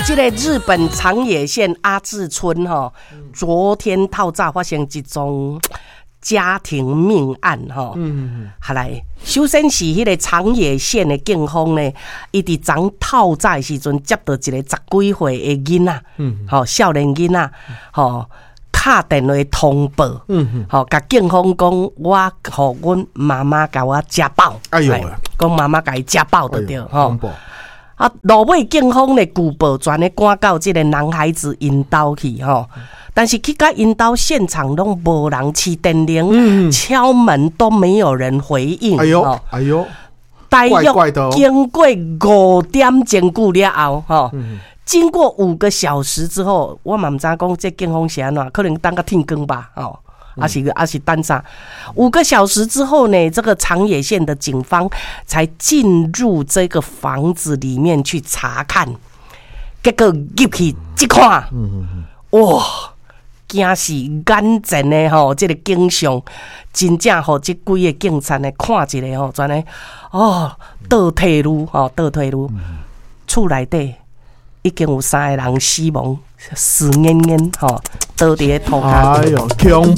这个日本长野县阿志村昨天透早发生一宗家庭命案好来，首先是迄个长野县的警方呢，伊伫昨透早的时阵接到一个10几岁的囡仔，少年囡仔，打电话通报，甲警方讲，我互阮妈妈甲我家暴， 哎呦， 讲妈妈甲伊家暴就对，落尾警方咧举报全咧赶到这个男孩子因兜去但是去到因兜现场拢无人起电铃，敲门都没有人回应， 哎呦， 大约怪的经过5点钟久了后经过5个小时之后，我嘛唔知讲这警方是安怎，可能等个天光吧，还是等啥？5个小时之后呢，这个长野县的警方才进入这个房子里面去查看，结果入去一看，哇！惊死眼前的这个景象，真正这几个警察呢看一个全呢倒退路，厝内底已经有3个人死亡，死恹恹倒伫土骹。 哎呦，恐